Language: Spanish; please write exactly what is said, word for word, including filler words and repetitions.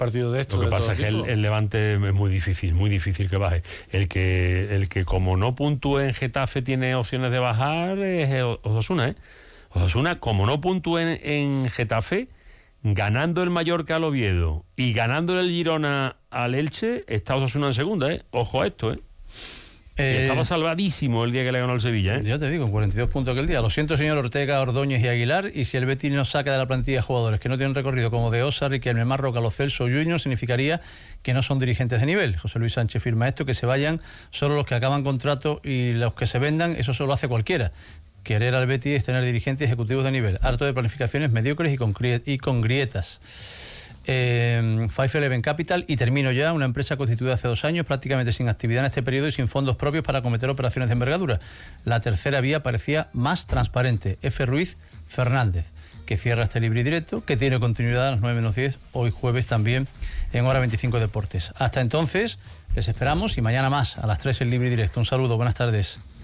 partido de esto. Lo que de pasa es que el, el Levante es muy difícil, muy difícil que baje. El que, el que como no puntúe en Getafe tiene opciones de bajar es Osasuna, ¿eh? Osasuna, como no puntúe en, en Getafe, ganando el Mallorca al Oviedo y ganando el Girona al Elche, está Osasuna en segunda, ¿eh? Ojo a esto, ¿eh? Eh, estaba salvadísimo el día que le ganó el Sevilla, ¿eh? Ya te digo, en cuarenta y dos puntos aquel día. Lo siento, señor Ortega, Ordóñez y Aguilar, y si el Betis nos saca de la plantilla de jugadores que no tienen recorrido como de Osa, Riquelme, Marroca, Lo Celso, Junior, significaría que no son dirigentes de nivel. José Luis Sánchez firma esto, que se vayan solo los que acaban contrato y los que se vendan, eso solo hace cualquiera. Querer al Betis es tener dirigentes ejecutivos de nivel, harto de planificaciones mediocres y con, y con grietas. Eh, Five Eleven Capital, y termino ya, una empresa constituida hace dos años, prácticamente sin actividad en este periodo y sin fondos propios para cometer operaciones de envergadura. La tercera vía parecía más transparente. F. Ruiz Fernández, que cierra este Libre y Directo, que tiene continuidad a las nueve menos diez, hoy jueves también en Hora veinticinco Deportes. Hasta entonces, les esperamos y mañana más, a las tres en Libre y Directo. Un saludo, buenas tardes.